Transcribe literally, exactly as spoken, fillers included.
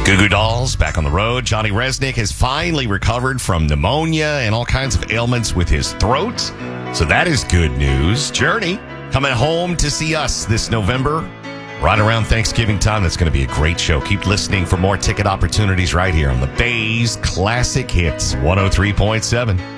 Goo Goo Dolls back on the road. Johnny Resnick has finally recovered from pneumonia and all kinds of ailments with his throat. So that is good news. Journey coming home to see us this November, right around Thanksgiving time. That's going to be a great show. Keep listening for more ticket opportunities right here on the Bay's Classic Hits one oh three point seven.